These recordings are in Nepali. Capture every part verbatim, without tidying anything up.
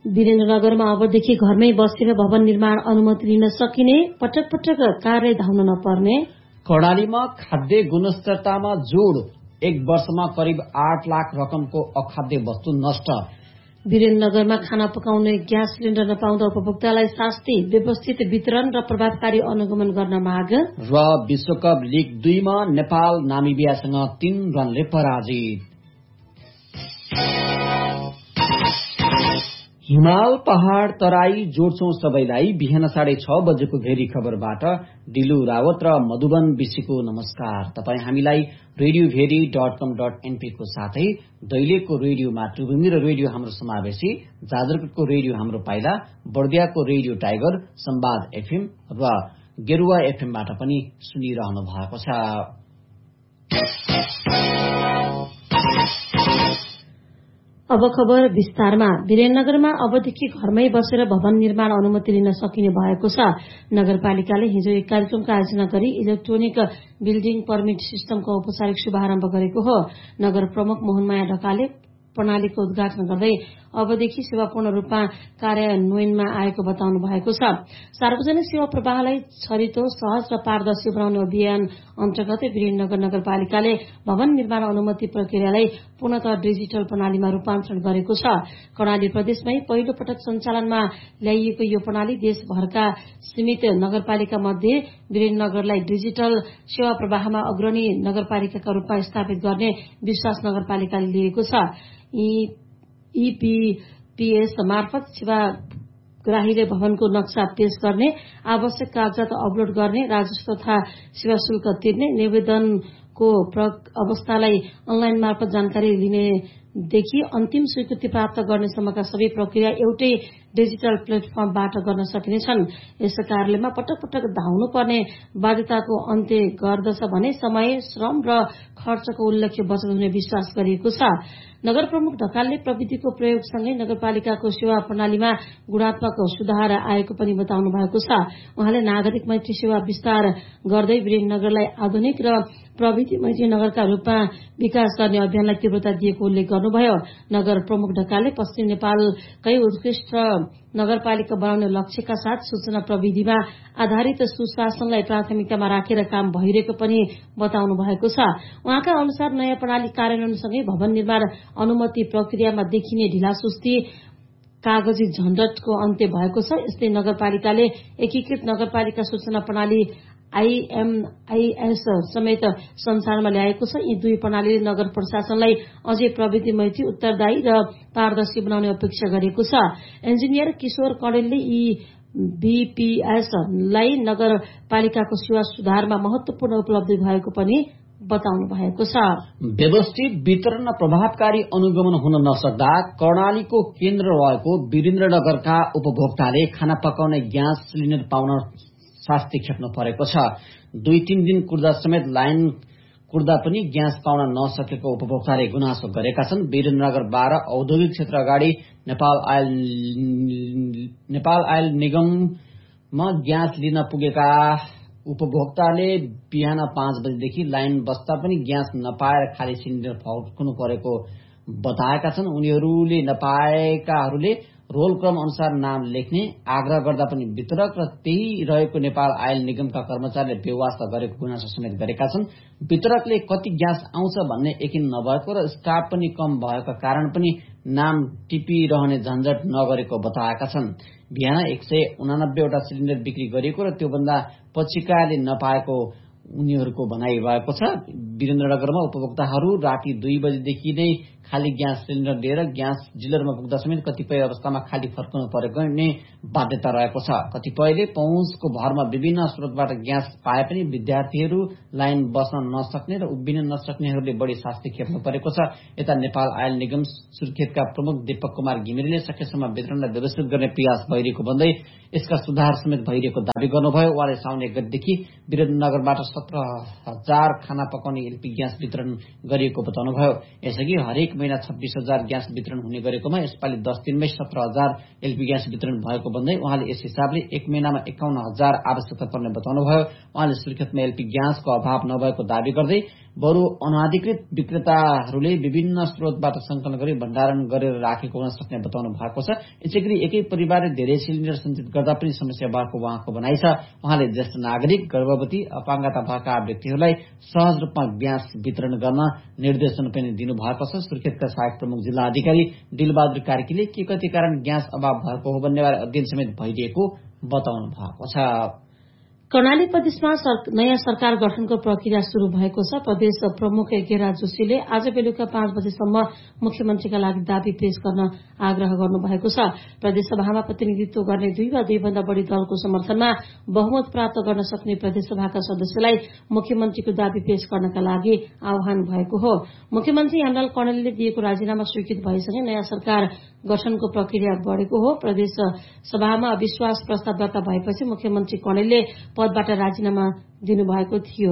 वीरेन्द्रनगरमा अबदेखि घरमै बसेर भवन निर्माण अनुमति लिन सकिने, पटक पटक कार्य धाउन नपर्ने। कर्णालीमा खाद्य गुणस्तरतामा जोड, एक वर्षमा करिब आठ लाख रकमको अखाद्य वस्तु नष्ट। वीरेन्द्रनगरमा खाना पकाउने ग्यास सिलिण्डर नपाउँदा उपभोक्तालाई शास्ति, व्यवस्थित वितरण र प्रभावकारी अनुगमन गर्न माग। र विश्वकप लिग दुईमा नेपाल नामिबियासँग तीन रनले पराजित। हिमाल पहाड़ तराई जोड्छौं सबैलाई। बिहान साढे छ बजेको घेरी खबरबाट डिलु रावत र मधुबन विशीको नमस्कार। तपाई हामीलाई रेडियो भेरी डट कम डट एनपी को साथै दैलेखको रेडियो मातृभूमि र रेडियो हाम्रो समावेशी, जाजरकोटको रेडियो हाम्रो पाइला, बर्दियाको रेडियो टाइगर, संवाद एफएम र गेरुवा एफएमबाट पनि सुनिरहनु भएको छ। अब खबर विस्तारमा। वीरेन्द्रनगरमा अबदेखि घरमै बसेर भवन निर्माण अनुमति लिन सकिने भएको छ। नगरपालिकाले हिजो एक कार्यक्रमको आयोजना गरी इलेक्ट्रोनिक बिल्डिङ पर्मिट सिस्टमको औपचारिक शुभारम्भ गरेको हो। नगर प्रमुख मोहनमाया ढकालले प्रणालीको उद्घाटन गर्दै अबदेखि सेवा पूर्ण रूपमा कार्यान्वयनमा आएको बताउनु भएको छ। सार्वजनिक सेवा प्रवाहलाई छरितो, सहज र पारदर्शी बनाउने अभियान अन्तर्गत वीरेन्द्रनगर नगरपालिकाले भवन निर्माण अनुमति प्रक्रियालाई पूर्णतः डिजिटल प्रणालीमा रूपान्तरण गरेको छ। कर्णाली प्रदेशमै पहिलो पटक सञ्चालनमा ल्याइएको यो प्रणाली देशभरका सीमित नगरपालिका मध्ये वीरेन्द्रनगरलाई डिजिटल सेवा प्रवाहमा अग्रणी नगरपालिकाका रूपमा स्थापित गर्ने विश्वास नगरपालिकाले लिएको छ। ईपीपीएस मार्फत सेवाग्राहीले भवनको नक्सा पेश गर्ने, आवश्यक कागजात अपलोड गर्ने, राजस्व तथा सेवा शुल्क तिर्ने, निवेदनको अवस्थालाई अनलाइन मार्फत जानकारी लिनेदेखि अन्तिम स्वीकृति प्राप्त गर्नेसम्मका सबै प्रक्रिया एउटै डिजिटल प्लेटफर्मबाट गर्न सकिनेछन्। यस कार्यालयमा पटक पटक धाउनु पर्ने बाध्यताको अन्त्य गर्दछ भने समय, श्रम र खर्चको उल्लेख्य बचत हुने विश्वास गरिएको छ। नगर प्रमुख ढकालले प्रविधिको प्रयोगसँगै नगरपालिकाको सेवा प्रणालीमा गुणात्मक सुधार आएको पनि बताउनु भएको छ। उहाँले नागरिक मैत्री सेवा विस्तार गर्दै वीरेन्द्रनगरलाई आधुनिक र प्रविधि मैत्री नगरका रूपमा विकास गर्ने अभियानलाई तीव्रता दिएको उल्लेख गर्नुभयो। नगर प्रमुख ढकालले पश्चिम नेपालकै उत्कृष्ट नगरपालिका बनाउने लक्ष्यका साथ सूचना प्रविधिमा आधारित सुशासनलाई प्राथमिकतामा राखेर काम भइरहेको पनि बताउनु भएको छ। उहाँका अनुसार नयाँ प्रणाली कार्यान्वयनसँगै भवन निर्माण अनुमति प्रक्रियामा देखिने ढिलासुस्ती, कागजी झन्झटको अन्त्य भएको छ। यस्तै नगरपालिकाले एकीकृत नगरपालिका सूचना प्रणाली आईएमआईएस समेत संसारमा ल्याएको छ। यी दुई प्रणालीले नगर प्रशासनलाई अझै प्रविधि मैत्री, उत्तरदायी र पारदर्शी बनाउने अपेक्षा गरेको छ। इन्जिनियर किशोर कणेलले यी बीपीएसलाई नगरपालिकाको सेवा सुधारमा महत्वपूर्ण उपलब्धि भएको पनि बताउनु भएको छ। व्यवस्थित वितरण र प्रभावकारी अनुगमन हुन नसक्दा कर्णालीको केन्द्र रहेको वीरेन्द्रनगरका उपभोक्ताले खाना पकाउने ग्यास सिलिण्डर पाउन शास्ति खेप्नु परेको छ। दुई तीन दिन कुर्दा समेत लाइन कुर्दा पनि ग्यास पाउन नसकेको उपभोक्ताले गुनासो गरेका छन्। वीरेन्द्रनगर बाह्र औद्योगिक क्षेत्र अगाडि Nepal oil Nepal oil निगममा gas लिन पुगेका उपभोक्ताले बिहान पाँच बजेदेखि लाइन बस्दा पनि ग्यास नपाएर खाली सिलिण्डर फर्कनु परेको बताएका छन्। उनीहरूले नपाएकाहरूले रोल क्रम अनुसार नाम लेख्ने आग्रह गर्दा पनि वितरक र त्यही रहेको नेपाल आयल निगमका कर्मचारीले बेवास्ता गरेको गुनासो समेत गरेका छन्। वितरकले कति ग्यास आउँछ भन्ने यकिन नभएको र स्टाफ पनि कम भएको कारण पनि नाम टिपिरहने झन्झट नगरेको बताएका छन्। बिहान एक सय उनानब्बेवटा सिलिण्डर बिक्री गरिएको र त्योभन्दा पछिकाले नपाएको उनीहरूको भनाइ भएको छ। वीरेन्द्रनगरमा उपभोक्ताहरू राति दुई बजेदेखि नै खाली ग्यास सिलिण्डर लिएर ग्यास डिलरमा पुग्दा समेत कतिपय अवस्थामा खाली फर्कनु परेको नै बाध्यता रहेको छ। कतिपयले पहुँचको भरमा विभिन्न स्रोतबाट ग्यास पाए पनि विद्यार्थीहरू लाइन बस्न नसक्ने र उभिन नसक्नेहरूले बढी शास्ति खेप्नु परेको छ। यता नेपाल आयल निगम सुर्खेतका प्रमुख दीपक कुमार घिमिरेले सकेसम्म वितरणलाई व्यवस्थित गर्ने प्रयास भइरहेको भन्दै यसका सुधार समेत भइरहेको दावी गर्नुभयो। उहाँले साउन एक गतेदेखि वीरेन्द्रनगरबाट सत्र हजार खाना पकाउने एलपी ग्यास वितरण गरिएको बताउनुभयो। यसअघि हरेक महिना छब्बीस हजार ग्यास वितरण हुने गरेकोमा यसपालि दस दिनमै सत्र हजार एलपी ग्यास वितरण भएको भन्दै उहाँले यस हिसाबले एक महिनामा एकाउन्न हजार आवश्यकता पर्ने बताउनुभयो। उहाँले सुर्खेतमा एलपी ग्यासको अभाव नभएको दावी गर्दै बरु अनाधिकृत विक्रेताहरूले विभिन्न स्रोतबाट संकलन गरी भण्डारण गरेर राखेको हुन सक्ने बताउनु भएको छ। यसैगरी एकै परिवारले धेरै सिलिन्डर सञ्चित गर्दा पनि समस्या भएको उहाँको भनाइ छ। उहाँले ज्येष्ठ नागरिक, गर्भवती, अपाङ्गता भएका व्यक्तिहरूलाई सहज रूपमा ग्यास वितरण गर्न निर्देशन पनि दिनुभएको छ। सुर्खेतका सहायक प्रमुख जिल्ला अधिकारी दिलबहादुर कार्कीले के कति कारण ग्यास अभाव भएको हो भन्नेबारे अध्ययन समेत भइदिएको बताउनु भएको छ। कर्णाली प्रदेशमा नयाँ सरकार गठनको प्रक्रिया शुरू भएको छ। प्रदेश प्रमुख गेरा जोशीले आज बेलुका पाँच बजेसम्म मुख्यमन्त्रीका लागि दावी पेश गर्न आग्रह गर्नुभएको छ। प्रदेशसभामा प्रतिनिधित्व गर्ने दुई वा दुईभन्दा बढ़ी दलको समर्थनमा बहुमत प्राप्त गर्न सक्ने प्रदेशसभाका सदस्यलाई मुख्यमन्त्रीको दावी पेश गर्नका लागि आह्वान भएको हो। मुख्यमन्त्री यामलाल कणेलले दिएको राजीनामा स्वीकृत भएसँगै नयाँ सरकार गठनको प्रक्रिया बढ़ेको हो। प्रदेश सभामा अविश्वास प्रस्ताव दर्ता भएपछि मुख्यमन्त्री कणेलले पदबाट राजीनामा दिनुभएको थियो।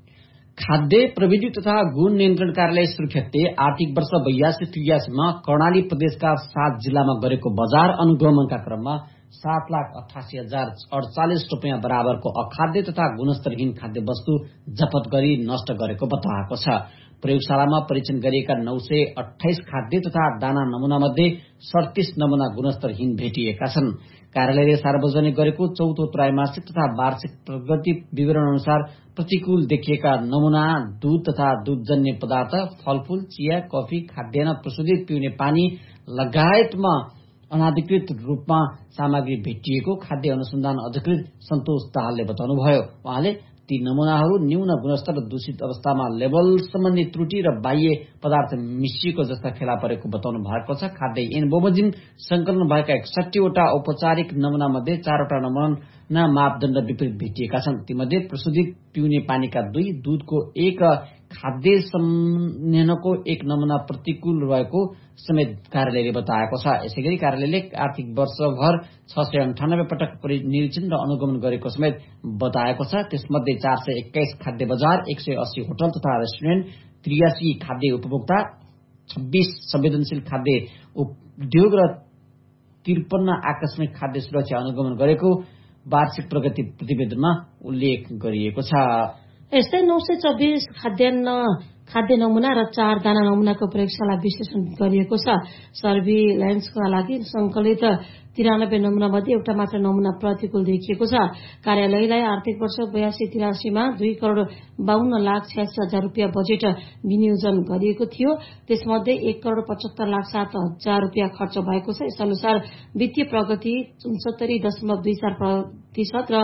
खाद्य प्रविधि तथा गुण नियन्त्रण कार्यालय सुर्खेतले आर्थिक वर्ष बयासी त्रियासीमा कर्णाली प्रदेशका सात जिल्लामा गरेको बजार अनुगमनका क्रममा सात लाख अठासी हजार अडचालिस रूपियाँ बराबरको अखाद्य तथा गुणस्तरहीन खाद्य वस्तु जफत गरी नष्ट गरेको बताएको छ। प्रयोगशालामा परीक्षण गरिएका नौ सय अठाइस खाद्य तथा दाना नमूना मध्ये सड़तीस नमूना गुणस्तरहीन भेटिएका छन्। कार्यालयले सार्वजनिक गरेको चौथो त्रैमासिक तथा वार्षिक प्रगति विवरण अनुसार प्रतिकूल देखिएका नमूना दूध तथा दूधजन्य पदार्थ, फलफूल, चिया, कफी, खाद्यान्न, प्रशोधित पिउने पानी लगायतमा अनाधिकृत रूपमा सामग्री भेटिएको खाद्य अनुसन्धान अधिकृत सन्तोष दाहालले बताउनुभयो। उहाँले ती नमूनाहरू न्यून गुणस्तर र दूषित अवस्थामा लेभल सम्बन्धी त्रुटि र बाह्य पदार्थ मिसिएको जस्ता फेला परेको बताउनु भएको छ। खाद्य ऐन बमोजिम संकलन भएका एकसठीवटा औपचारिक नमूना मध्ये चारवटा नमूना मापदण्ड विपरीत भेटिएका छन्। तीमध्ये प्रशोधित पिउने पानीका दुई, दूधको एक, खाद्य संयनको एक नमूना प्रतिकूल रहेको समेत कार्यालयले बताएको छ। यसैगरी कार्यालयले आर्थिक वर्षभर छ सय अन्ठानब्बे पटक निरीक्षण र अनुगमन गरेको समेत बताएको छ। त्यसमध्ये चार सय एक्काइस खाद्य बजार, एक सय अस्सी होटल तथा रेस्टुरेन्ट, त्रियासी खाद्य उपभोक्ता, छब्बीस संवेदनशील खाद्य उद्योग र त्रिपन्न आकस्मिक खाद्य सुरक्षा अनुगमन गरेको वार्षिक प्रगति प्रतिवेदनमा उल्लेख गरिएको छ। यस्तै नौ सय चौबिस खाद्यान्न खाद्य नमूना र चार दाना नमूनाको प्रयोगशाला विश्लेषण गरिएको छ। सर्भिलान्सका लागि संकलित तिरानब्बे नमूना मध्ये एउटा मात्र नमूना प्रतिकूल देखिएको छ। कार्यालयलाई आर्थिक वर्ष बयासी तिरासीमा दुई करोड़ बाहन्न लाख छयासी हजार रूपियाँ बजेट विनियोजन गरिएको थियो। त्यसमध्ये एक करोड़ पचहत्तर लाख सात हजार रूपियाँ खर्च भएको छ। यस अनुसार वित्तीय प्रगति उनसत्तरी दशमलव दुई चार प्रतिशत र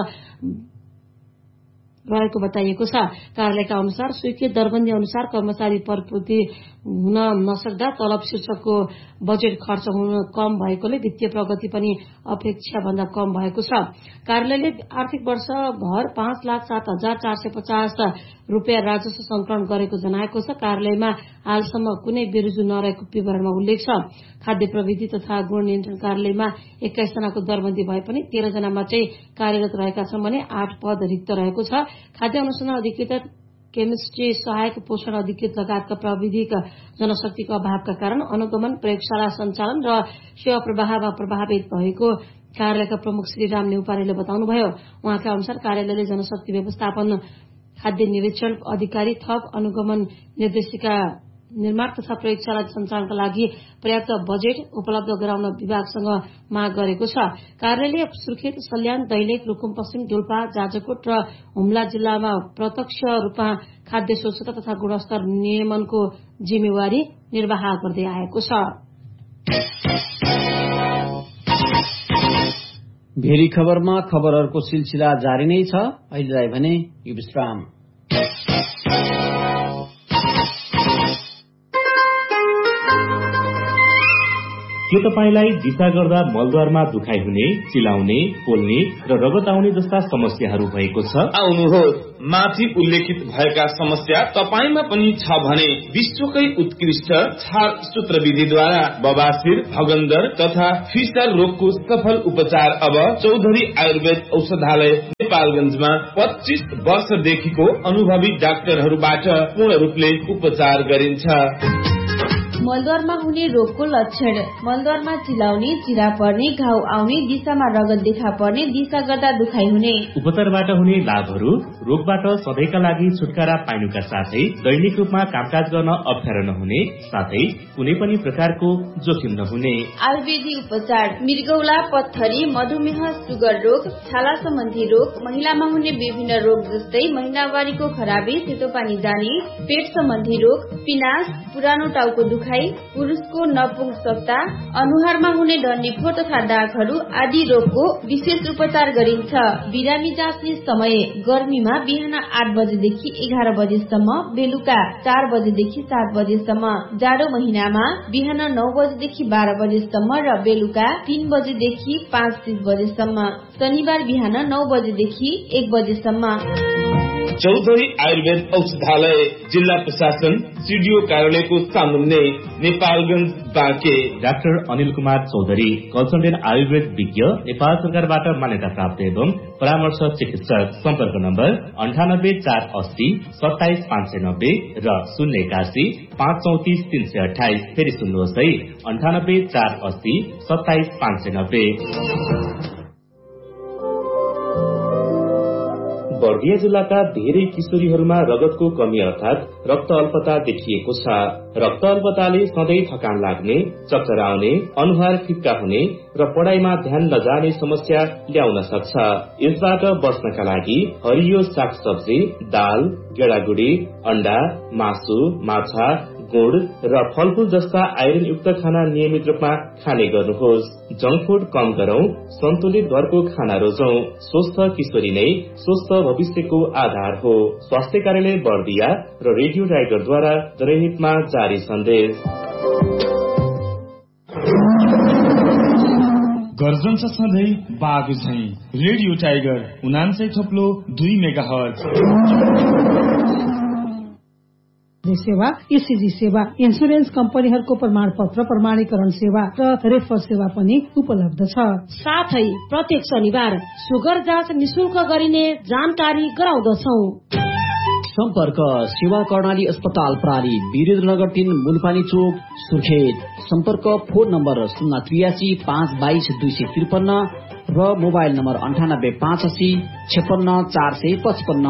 रहेको बताइएको छ। कार्यालयका अनुसार स्वीकृत दरबन्दी अनुसार कर्मचारी परिपूर्ति हुन नसक्दा तलब शीर्षकको बजेट खर्च हुन कम भएकोले वित्तीय प्रगति पनि अपेक्षा भन्दा कम भएको छ। कार्यालयले आर्थिक वर्ष भर पाँच लाख सात हजार चार सय पचास रूपियाँ राजस्व संकलन गरेको जनाएको छ। कार्यालयमा हालसम्म कुनै बेरुजु नरहेको विवरणमा उल्लेख छ। खाद्य प्रविधि तथा गुण नियन्त्रण कार्यालयमा एक्काइस जनाको दरबन्दी भए पनि तेह्र जनामा चाहिँ कार्यरत रहेका छन् भने आठ पद रिक्त रहेको छ। खाद्य अनुसन्धान अधिकृत, केमिस्ट्री सहायक, पोषण अधिकृत लगायतका प्राविधिक जनशक्तिको अभावका कारण अनुगमन, प्रयोगशाला सञ्चालन र सेवा प्रवाहमा प्रभावित भएको कार्यालयका प्रमुख श्रीराम नेउपानेले बताउनुभयो। उहाँका अनुसार कार्यालयले जनशक्ति व्यवस्थापन, खाद्य निरीक्षण अधिकारी, थप अनुगमन निर्देशिका निर्माण तथा प्रयोगशाला सञ्चालनका लागि पर्याप्त बजेट उपलब्ध गराउन विभागसँग माग गरेको छ। कार्यालयले सुर्खेत, सल्यान, दैलेख, रुकुम पश्चिम, डोल्पा, जाजरकोट र हुम्ला जिल्लामा प्रत्यक्ष रूपमा खाद्य स्वच्छता तथा गुणस्तर नियमनको जिम्मेवारी निर्वाह गर्दै आएको छ। भेरी खबरमा खबरहरूको सिलसिला जारी नै छ। अहिलेलाई भने यो विश्राम। के तपाईलाई दिशा गर्दा मलद्वारमा दुखाइ हुने, चिलाउने, पोल्ने र रगत आउने जस्ता समस्याहरू भएको छ? आउनुहोस्, माथि उल्लेखित भएका समस्या तपाईमा पनि छ भने विश्वकै उत्कृष्ट छाल सूत्र विधिद्वारा बबासिर, भगन्दर तथा फिसर रोगको सफल उपचार अब चौधरी आयुर्वेद औषधालय नेपालगञ्जमा पच्चीस वर्षदेखिको अनुभवी डाक्टरहरूबाट पूर्ण रूपले उपचार गरिन्छ। मलद्वारमा हुने रोगको लक्षण। मलद्वारमा चिलाउने, चिरा पर्ने, घाउ आउने, दिशामा रगत देखा पर्ने, दिशा गर्दा दुखाइ हुने। उपचारबाट हुने लाभहरू: रोगबाट सधैँका लागि छुटकारा पाइनुका साथै दैनिक रूपमा कामकाज गर्न अप्ठ्यारो नहुने साथै कुनै पनि प्रकारको जोखिम नहुने। आयुर्वेदिक उपचार: मृगौला, पत्थरी, मधुमेह, सुगर रोग, छाला सम्बन्धी रोग, महिलामा हुने विभिन्न रोग जस्तै महिनावारीको खराबी, सेतो पानी जाने, पेट सम्बन्धी रोग, पिनास, पुरानो टाउको दुखाइ, पुरुषको नपुंसकता, अनुहारमा हुने डन्डीफोर तथा दागहरू आदि रोगको विशेष उपचार गरिन्छ। बिरामी जाँच्ने समय: गर्मीमा बिहान आठ बजेदेखि एघार बजेसम्म, बेलुका चार बजेदेखि सात बजेसम्म। जाडो महिनामा बिहान नौ बजेदेखि बाह्र बजेसम्म र बेलुका तीन बजेदेखि पाँच तीस बजेसम्म। शनिबार बिहान नौ बजेदेखि एक बजेसम्म। चौधरी आयुर्वेद औषधालय, जिल्ला प्रशासन, सिडिओ कार्यालयको सामुन्ने, नेपालगंज बाँके। डाक्टर अनिल कुमार चौधरी, कन्सल्टेन्ट आयुर्वेद विज्ञ, नेपाल सरकारबाट मान्यता प्राप्त एवं परामर्श चिकित्सक। सम्पर्क नम्बर अन्ठानब्बे चार अस्सी सत्ताइस पाँच सय नब्बे र शून्य एकासी पाँच चौतिस तीन सय अठाइस। फेरि सुन्नुहोस् है, अन्ठानब्बे चार अस्सी सत्ताइस पाँच सय नब्बे। बर्दिया जिल्लाका धेरै किशोरीहरूमा रगतको कमी अर्थात रक्त अल्पता देखिएको छ। रक्त अल्पताले सधैँ थकान लाग्ने, चक्कर आउने, अनुहार फिक्का हुने र पढाइमा ध्यान नजाने समस्या ल्याउन सक्छ। यसबाट बच्नका लागि हरियो सागसब्जी, दाल, गेडागुडी, अण्डा, मासु, माछा, गुड़ र फलफूल जस्ता आइरन युक्त खाना नियमित रूपमा खाने गर्नुहोस्। जंक फूड कम गरौं, सन्तुलित घरको खाना रोजौं। स्वस्थ किशोरी नै स्वस्थ भविष्यको आधार हो। स्वास्थ्य कार्यालय बर्दिया र रेडियो टाइगरद्वारा जनहितमा जारी सन्देश। गर्जन छ सधैँ बाघ झैं। रेडियो टाइगर उनान्सय थप्लो दुई मेगा हर्ज। सेवा, ईसीजी सेवा, इन्सुरेन्स कम्पनीहरूको प्रमाण पत्र प्रमाणीकरण सेवा र रेफर सेवा पनि उपलब्ध छ। साथै प्रत्येक शनिबार सुगर जाँच निशुल्क गरिने जानकारी गराउँदछौ। सम्पर्क सेवा कर्णाली अस्पताल प्राली, वीरेन्द्रनगर तीन, मुलपानी चोक, सुर्खेत। सम्पर्क फोन नम्बर शून्य त्रियासी पाँच बाइस दुई सय त्रिपन्न र मोबाइल नम्बर अन्ठानब्बे पाँच अस्सी छप्पन्न चार सय पचपन्न।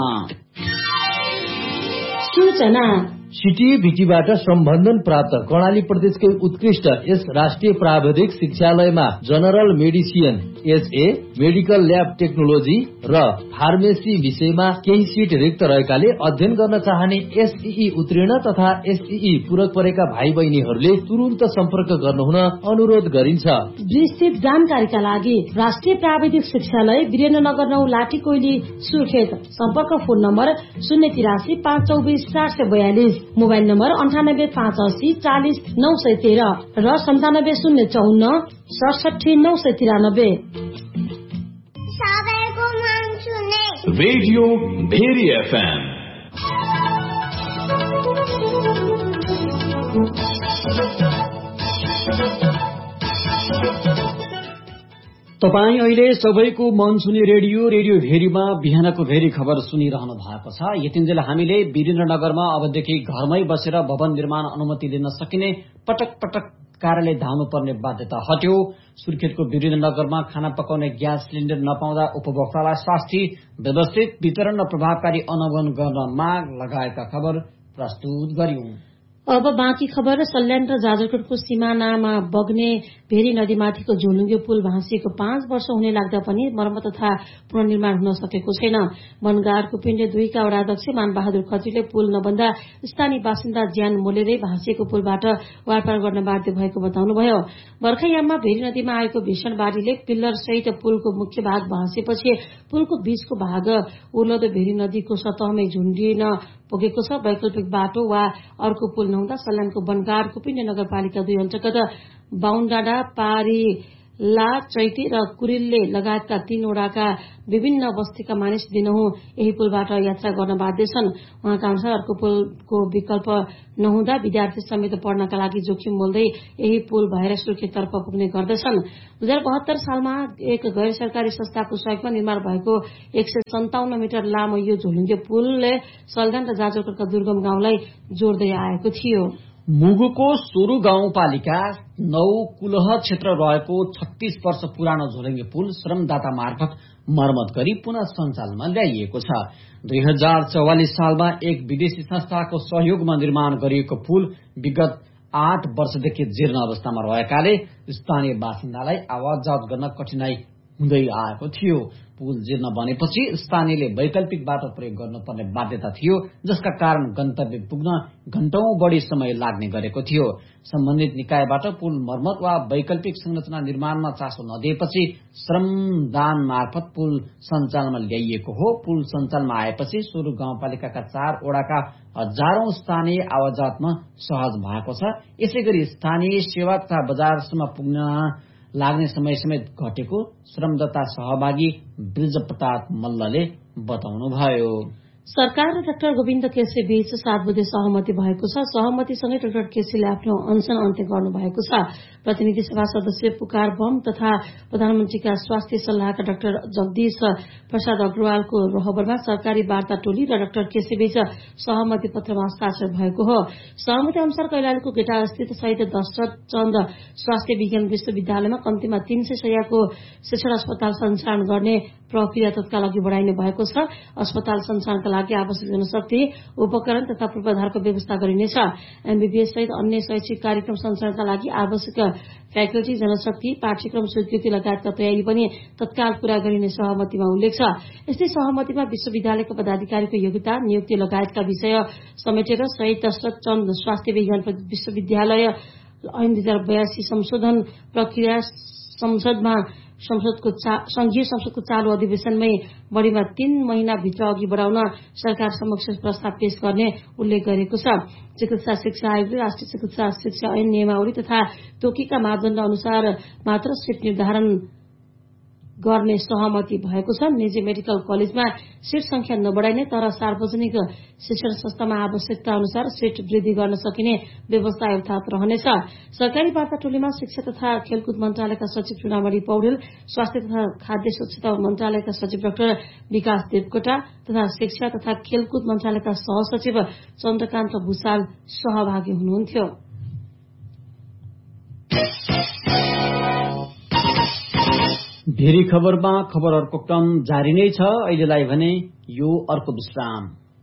सूचना: सिटिभिटीबाट सम्बन्धन प्राप्त कर्णाली प्रदेशकै उत्कृष्ट यस राष्ट्रिय प्राविधिक शिक्षालयमा general medicine, HA, medical lab technology र फार्मेसी विषयमा केही सिट रिक्त रहेकाले अध्ययन गर्न चाहने एसईई उत्तीर्ण तथा एसईई पूरक परेका भाइ बहिनीहरूले तुरुन्त सम्पर्क गर्नुहुन अनुरोध गरिन्छ। विस्तृत जानकारीका लागि राष्ट्रिय प्राविधिक शिक्षालय, वीरेन्द्रनगर नौ, लाठी कोइली, सुर्खेत। सम्पर्क फोन नम्बर शून्य तिरासी पाँच चौबिस चार सय बयालिस, मोबाइल नम्बर अन्ठानब्बे पाँच अस्सी चालिस नौ सय तेह्र र सन्तानब्बे शून्य चौन्न सडसठी नौ सय तिरानब्बे। Radio very FM. तपाई अहिले सबैको मन सुने रेडियो रेडियो भेरीमा बिहानको भेरी खबर सुनिरहनु भएको छ। यतिन्जेल हामीले वीरेन्द्रनगरमा अबदेखि घरमै बसेर भवन निर्माण अनुमति लिन सकिने पटक पटक कार्यालय धाउनु पर्ने बाध्यता हट्यो। सुर्खेतको वीरेन्द्रनगरमा खाना पकाउने ग्यास सिलिण्डर नपाउँदा उपभोक्तालाई शास्ति, व्यवस्थित वितरण र प्रभावकारी अनुगमन गर्न माग लगाएका खबर प्रस्तुत गर्यौं। अब बाँकी खबर। सल्यान र जाजरकोटको सिमानामा बग्ने भेरी नदीमाथिको झोलुङ्गे पुल भाँसिएको पाँच वर्ष हुने लाग्दा पनि मर्मत तथा पुनर्निर्माण हुन सकेको छैन। वनगाडको पिण्ड दुईका वडाध्यक्ष मानबहादुर खत्रीले पुल नबन्दा स्थानीय बासिन्दा ज्यान मोलेरै भाँसिएको पुलबाट वारपार गर्न बाध्य भएको बताउनुभयो। बर्खायाममा भेरी नदीमा आएको भीषण बाढीले पिल्लर सहित पुलको मुख्य भाग भाँसिएपछि पुलको बीचको भाग उर्लदो भेरी नदीको सतहमै झुण्डिन पुगेको छ। वैकल्पिक बाटो वा अर्को पुल नहुँदा सल्यानको वनगाडको पिण्ड नगरपालिका दुई अन्तर्गत बाहुनडाँडा, पारीला, चैती र कुरिल्ले लगायतका तीनवटाका विभिन्न बस्तीका मानिस दिनहुँ यही पुलबाट यात्रा गर्न बाध्य छन्। उहाँका अनुसार अर्को पुलको विकल्प नहुँदा विद्यार्थी समेत पढ्नका लागि जोखिम मोल्दै यही पुल भएर सुर्खेततर्फ पुग्ने गर्दछन्। दुई हजार बहत्तर सालमा एक गैर सरकारी संस्थाको सहयोगमा निर्माण भएको एक सय सन्ताउन्न मिटर लामो यो झोलुङ्गे पुलले सल्यान र जाजरकोटका दुर्गम गाउँलाई जोड्दै आएको थियो। मुगुको सोरु गाउँपालिका नौ कुलह क्षेत्र रहेको छत्तीस वर्ष पुरानो झोलङ्गे पुल श्रमदाता मार्फत मर्मत गरी पुनः सञ्चालनमा ल्याइएको छ। दुई हजार चौवालिस सालमा एक विदेशी संस्थाको सहयोगमा निर्माण गरिएको पुल विगत आठ वर्षदेखि जीर्ण अवस्थामा रहेकाले स्थानीय बासिन्दालाई आवाज जावत गर्न कठिनाई हुँदै आएको थियो। पुल जीर्ण बनेपछि स्थानीयले वैकल्पिक बाटो प्रयोग गर्नुपर्ने बाध्यता थियो, जसका कारण गन्तव्य पुग्न घण्टौं बढ़ी समय लाग्ने गरेको थियो। सम्बन्धित निकायबाट पुल मर्मत वा वैकल्पिक संरचना निर्माणमा चासो नदिएपछि श्रमदान मार्फत पुल सञ्चालनमा ल्याइएको हो। पुल सञ्चालनमा आएपछि सोरु गाउँपालिकाका चार ओडाका हजारौं स्थानीय आवाजावतमा सहज भएको छ। यसैगरी स्थानीय सेवा तथा बजारसम्म पुग्न लाग्ने समय समेत घटेको श्रमदाता सहभागी ब्रिजप्रताप मल्लले बताउनुभयो। सरकार र डाक्टर गोविन्द केसी बीच सात बुधे सहमति भएको छ। सहमतिसँगै डाक्टर केसीले आफ्नो अनशन अन्त्य गर्नु भएको छ। प्रतिनिधि सभा सदस्य पुकार बम तथा प्रधानमन्त्रीका स्वास्थ्य सल्लाहकार डाक्टर जगदीश प्रसाद अग्रवालको रहबरमा सरकारी वार्ता टोली र डाक्टर केसी बीच सहमति पत्रमा हस्ताक्षर भएको हो। सहमति अनुसार कैलालीको गेटा स्थित शहीद दशरथ चन्द स्वास्थ्य विज्ञान विश्वविद्यालयमा कम्तीमा तीन सय शय्याको शिक्षण अस्पताल सञ्चालन गर्ने प्रक्रिया तत्काल अघि बढ़ाइने भएको छ। अस्पताल सञ्चालनका लागि आवश्यक जनशक्ति, उपकरण तथा पूर्वाधारको व्यवस्था गरिनेछ। एमबीबीएस सहित अन्य शैक्षिक कार्यक्रम सञ्चालनका लागि आवश्यक फ्याकल्टी, जनशक्ति, पाठ्यक्रम स्वीकृति लगायतका तयारी पनि तत्काल पूरा गरिने सहमतिमा उल्लेख छ। यस्तै सहमतिमा विश्वविद्यालयको पदाधिकारीको योग्यता, नियुक्ति लगायतका विषय समेटेर शहीद दशरथ चन्द स्वास्थ्य विज्ञान विश्वविद्यालय ऐन दुई हजार बयासी संशोधन प्रक्रिया संसदमा संसदको संघीय संसदको चालू अधिवेशनमै बढ़ीमा तीन महिनाभित्र अघि बढ़ाउन सरकार समक्ष प्रस्ताव पेश गर्ने उल्लेख गरेको छ। चिकित्सा शिक्षा आयोगले राष्ट्रिय चिकित्सा शिक्षा ऐन नियमावली तथा तोकीका मापदण्ड अनुसार मात्र सीट निर्धारण गर्ने सहमति भएको छ। निजी मेडिकल कलेजमा सीट संख्या नबढ़ाइने तर सार्वजनिक शिक्षण संस्थामा आवश्यकता अनुसार सीट वृद्धि गर्न सकिने व्यवस्था यथावत रहनेछ। सरकारी वार्ता टोलीमा शिक्षा तथा खेलकुद मन्त्रालयका सचिव चुनामणि पौडेल, स्वास्थ्य तथा खाद्य स्वच्छता मन्त्रालयका सचिव डाक्टर विकास देवकोटा तथा शिक्षा तथा खेलकुद मन्त्रालयका सहसचिव चन्द्रकान्त भूषाल सहभागी हुनुहुन्थ्यो। धेरै खबरमा खबरहरूको क्रम जारी नै छ। अहिलेलाई भने यो अर्को विश्राम।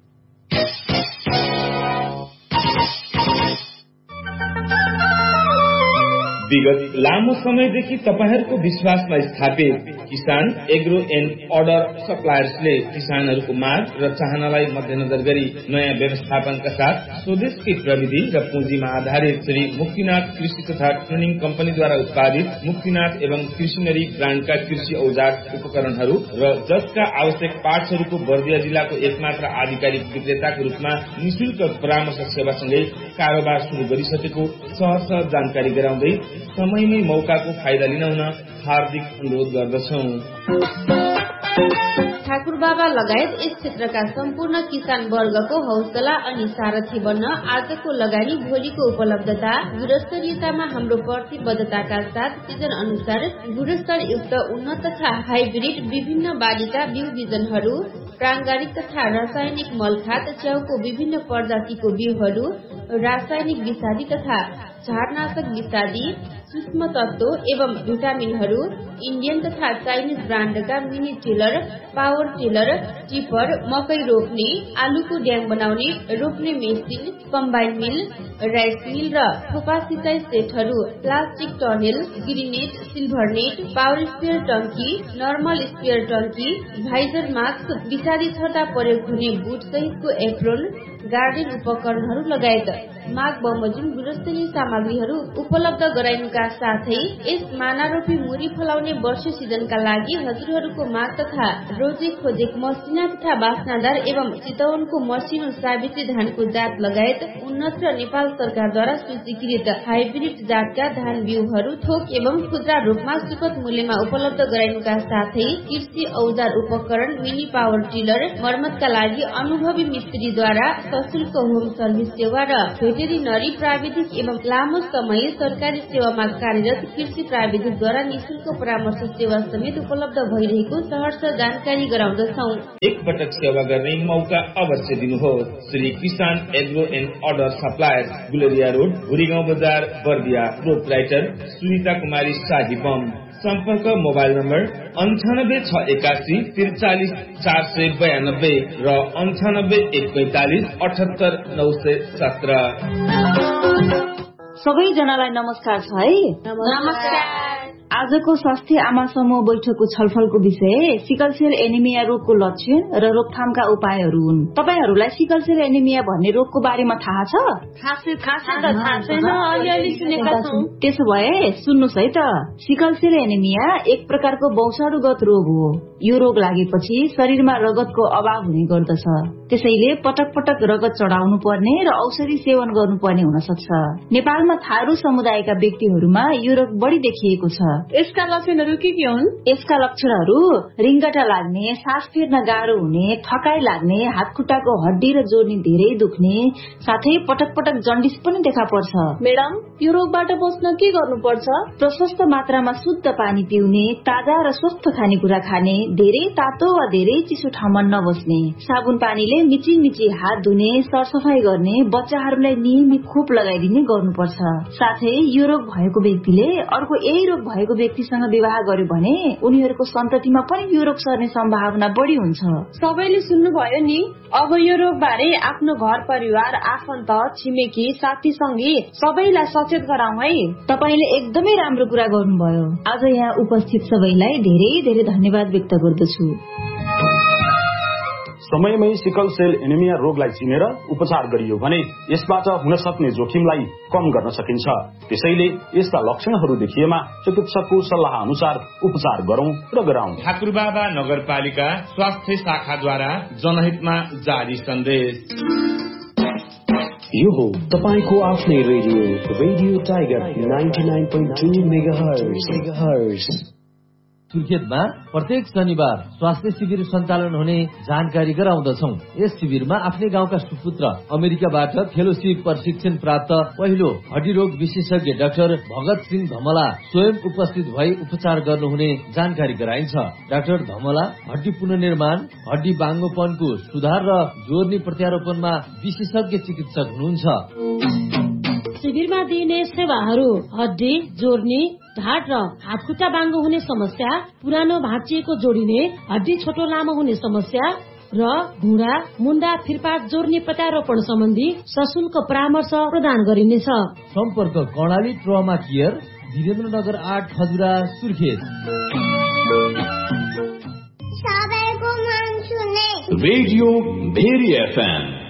विगत लामो समयदेखि तपाईहरूको विश्वासमा स्थापित किसान एग्रो एन्ड अर्डर सप्लायर्सले किसानहरूको माग र चाहनालाई मध्यनजर गरी नयाँ व्यवस्थापनका साथ स्वदेशकै प्रविधि र पुँजीमा आधारित श्री मुक्तिनाथ कृषि तथा ट्रेनिङ कम्पनीद्वारा उत्पादित मुक्तिनाथ एवं कृषिनरी ब्रान्डका कृषि औजार उपकरणहरू र जसका आवश्यक पार्ट्सहरूको बर्दिया जिल्लाको एकमात्र आधिकारिक विक्रेताको रूपमा निशुल्क परामर्श सेवासँगै कारोबार शुरू गरिसकेको सहज जानकारी गराउँदै समयमै मौकाको फाइदा लिन हुन हार्दिक अनुरोध गर्दछौं। ठाकुर बाबा लगायत यस क्षेत्रका सम्पूर्ण किसान वर्गको हौसला अनि सारथी बन्न आजको लगानी भोलिको उपलब्धता गुणस्तरीयतामा हाम्रो प्रतिबद्धताका साथ सिजन अनुसार गुणस्तरयुक्त उन्नत तथा हाइब्रिड विभिन्न बालीका बिउ बिजनहरू, प्राङ्गारिक तथा रासायनिक मलखात, च्याउको विभिन्न प्रजातिको बिउहरू, रासायनिक विषादी तथा झारनाशक विषादी, सूक्ष्म तत्व एवं भिटामिनहरू, इन्डियन तथा Chinese ब्रान्डका mini tiller, power tiller, tipper, मकै रोप्ने, आलुको ड्याङ बनाउने, रोप्ने मेसिन, कम्बाइन मिल, राइस मिल र थोपा सिँचाइ सेटहरू, plastic tunnel, ग्रिनेट, silver net, power sprayer टंकी, नर्मल स्पेयर टंकी, भाइजर मास्क, विषादी छर्दा प्रयोग हुने बुट सहितको एप्रोन, गार्डन उपकरणहरू लगायत माग बमोजिम गुणस्तरीय सामग्रीहरू उपलब्ध गराइनुका साथै यस मानारोपी मुरी फलाउने वर्ष सिजनका लागि हजुरहरूको माग तथा रोजे खोजेक मसिना तथा बास्नादार एवं चितवनको मसिनो साबित्री धानको जात लगायत उन्नत र नेपाल सरकारद्वारा सूचीकृत हाइब्रिड जातका धान बिउहरू थोक एवं खुद्रा रूपमा सुपथ मूल्यमा उपलब्ध गराइनुका साथै कृषि औजार उपकरण, मिनी पावर टिलर, मर्मतका लागि अनुभवी मिस्त्रीद्वारा सशुल्क होम सर्भिस सेवा र भेटेरिनरी प्राविधिक एवं लामो समय सरकारी सेवामा कार्यरत कृषि प्राविधिकद्वारा निशुल्क परामर्श सेवा समेत उपलब्ध भइरहेको सहर्ष जानकारी गराउँदछौ। एक पटक सेवा गर्ने मौका अवश्य दिनुहोस्। श्री किसान agro and other suppliers, Guleria road, Bhurigaun बजार, बर्दिया। प्रोप्राइटर सुनिता कुमारी शाही बम। सम्पर्क मोबाइल नम्बर अन्ठानब्बे छ एकासी त्रिचालिस चार सय बयानब्बे र अन्ठानब्बे एक पैंतालिस अठहत्तर नौ सय सत्र। सबैजनालाई नमस्कार छ है। नमस्कार। आजको स्वास्थ्य आमा समूह बैठकको छलफलको विषय सिकल सेल एनिमिया रोगको लक्षण र रोकथामका उपायहरू हुन्। तपाईहरूलाई सिकल सेल एनिमिया भन्ने रोगको बारेमा थाहा छ? त्यसो भए सुन्नुहोस् है त। सिकल सेल एनिमिया एक प्रकारको वंशाणुगत रोग हो। यो रोग लागेपछि शरीरमा रगतको अभाव हुने गर्दछ। त्यसैले पटक पटक रगत चढाउनु पर्ने र औषधि सेवन गर्नुपर्ने हुन सक्छ। नेपालमा थारू समुदायका व्यक्तिहरूमा यो रोग बढी देखिएको छ। यसका लक्षणहरू के के हुन्? यसका लक्षणहरू रिङ्गटा लाग्ने, सास फेर्न गाह्रो हुने, थकाइ लाग्ने, हात खुट्टाको हड्डी र जोड्नी धेरै दुख्ने, साथै पटक पटक जन्डिस पनि देखा पर्छ। मैडम, यो रोगबाट बच्न के गर्नुपर्छ? प्रशस्त मात्रामा शुद्ध पानी पिउने, ताजा र स्वस्थ खानेकुरा खाने, धेरै तातो वा धेरै चिसो ठाउँमा नबस्ने, साबुन पानीले मिची मिची हात धुने, सरसफाई गर्ने, बच्चाहरूलाई नियमित खोप लगाइदिने गर्नुपर्छ। साथै यो रोग भएको व्यक्तिले अर्को यही रोग भएको व्यक्तिसँग विवाह गर्यो भने उनीहरूको सन्ततिमा पनि यो रोग सर्ने सम्भावना बढी हुन्छ। सबैले सुन्नुभयो नि। अब यो रोग बारे आफ्नो घर परिवार, आफन्त, छिमेकी, साथी संगी सबैलाई सचेत गराउँ है। तपाईले एकदमै राम्रो कुरा गर्नुभयो। आज यहाँ उपस्थित सबैलाई धेरै धेरै धन्यवाद व्यक्त गर्दछु। समयमै सिकल सेल एनिमिया रोगलाई चिनेर उपचार गरियो भने यसबाट हुन सक्ने जोखिमलाई कम गर्न सकिन्छ। त्यसैले यस्ता लक्षणहरू देखिएमा चिकित्सकको सल्लाह अनुसार उपचार गरौं र गराउँ। ठाकुरबाबा नगरपालिका स्वास्थ्य शाखाद्वारा जनहितमा जारी सन्देश। यो हो तपाईको आफ्नै radio radio tiger ninety nine point two megahertz. सुर्खेतमा प्रत्येक शनिबार स्वास्थ्य शिविर सञ्चालन हुने जानकारी गराउँदछौं। यस शिविरमा आफ्नै गाउँका सुपुत्र अमेरिकाबाट फेलोशिप प्रशिक्षण प्राप्त पहिलो हड्डी रोग विशेषज्ञ डाक्टर भगत सिंह धमला स्वयं उपस्थित भई उपचार गर्नुहुने जानकारी गराइन्छ। डाक्टर धमला हड्डी पुनर्निर्माण, हड्डी बाङ्गोपनको सुधार र जोर्नी प्रत्यारोपणमा विशेषज्ञ चिकित्सक हुनुहुन्छ। शिविरमा दिइने सेवाहरू हड्डी, जोर्नी, ढाड र हातखुट्टा बाङ्गो हुने समस्या, पुरानो भाँचिएको जोडिने, हड्डी छोटो लामो हुने समस्या र घुँडा, मुन्डा, फिरपात जोर्नी प्रत्यारोपण सम्बन्धी सशुल्क परामर्श प्रदान गरिनेछ। सम्पर्क कर्णाली ट्रमा केयर, वीरेन्द्रनगर आठ, Khajura, Surkhet. Radio very FM